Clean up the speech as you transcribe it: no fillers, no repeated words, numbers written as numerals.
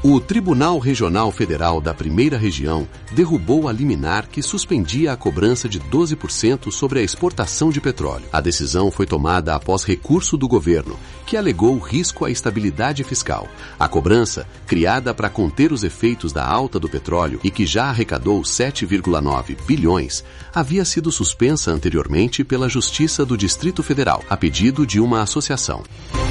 O Tribunal Regional Federal da Primeira Região derrubou a liminar que suspendia a cobrança de 12% sobre a exportação de petróleo. A decisão foi tomada após recurso do governo, que alegou risco à estabilidade fiscal. A cobrança, criada para conter os efeitos da alta do petróleo e que já arrecadou 7,9 bilhões, havia sido suspensa anteriormente pela Justiça do Distrito Federal, a pedido de uma associação.